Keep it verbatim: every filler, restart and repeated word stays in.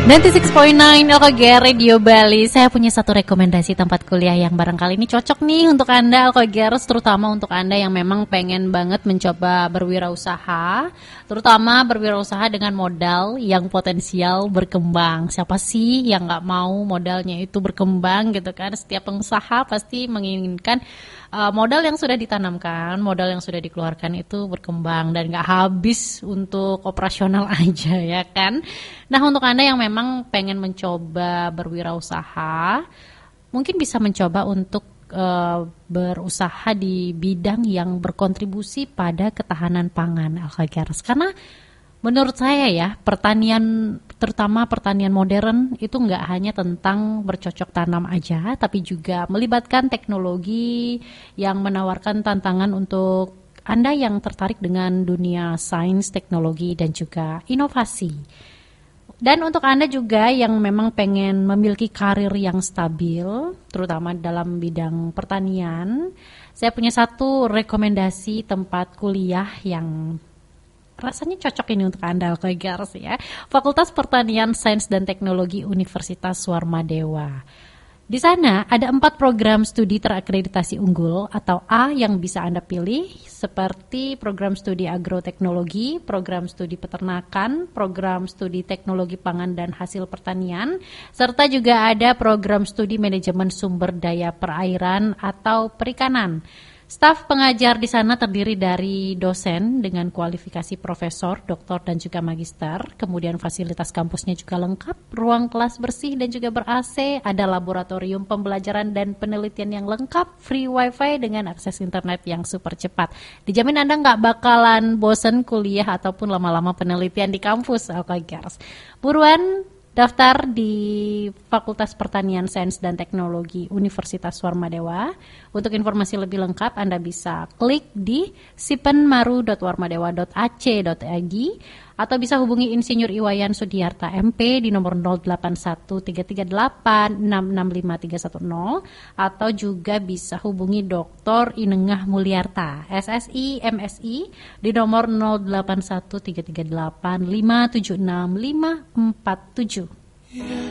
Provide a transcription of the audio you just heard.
sembilan puluh enam koma sembilan L K G Radio Bali. Saya punya satu rekomendasi tempat kuliah yang barangkali ini cocok nih untuk Anda L K G ers, terutama untuk Anda yang memang pengen banget mencoba berwirausaha, terutama berwirausaha dengan modal yang potensial berkembang. Siapa sih yang nggak mau modalnya itu berkembang gitu kan? Setiap pengusaha pasti menginginkan uh, modal yang sudah ditanamkan, modal yang sudah dikeluarkan itu berkembang dan nggak habis untuk operasional aja ya kan? Nah, untuk Anda yang memang pengen mencoba berwirausaha, mungkin bisa mencoba untuk uh, berusaha di bidang yang berkontribusi pada ketahanan pangan L K G ers. Karena menurut saya ya, pertanian, terutama pertanian modern itu nggak hanya tentang bercocok tanam aja, tapi juga melibatkan teknologi yang menawarkan tantangan untuk Anda yang tertarik dengan dunia sains, teknologi, dan juga inovasi. Dan untuk Anda juga yang memang pengen memiliki karir yang stabil, terutama dalam bidang pertanian, saya punya satu rekomendasi tempat kuliah yang rasanya cocok ini untuk Anda L K G ers ya. Fakultas Pertanian Sains dan Teknologi Universitas Swarmadewa. Di sana ada empat program studi terakreditasi unggul atau A yang bisa Anda pilih, seperti program studi agroteknologi, program studi peternakan, program studi teknologi pangan dan hasil pertanian, serta juga ada program studi manajemen sumber daya perairan atau perikanan. Staf pengajar di sana terdiri dari dosen dengan kualifikasi profesor, doktor, dan juga magister. Kemudian fasilitas kampusnya juga lengkap, ruang kelas bersih dan juga ber-A C, ada laboratorium pembelajaran dan penelitian yang lengkap, free wifi dengan akses internet yang super cepat. Dijamin Anda nggak bakalan bosen kuliah ataupun lama-lama penelitian di kampus L K G ers. Buruan daftar di Fakultas Pertanian Sains dan Teknologi Universitas Swarmadewa. Untuk informasi lebih lengkap Anda bisa klik di sipenmaru dot warmadewa dot a c dot i d atau bisa hubungi Insinyur Iwayan Sudiarta M P di nomor nol delapan satu tiga tiga delapan enam enam lima tiga satu nol atau juga bisa hubungi Doktor Inengah Mulyarta S S I M S I di nomor nol delapan satu tiga tiga delapan lima tujuh enam lima empat tujuh.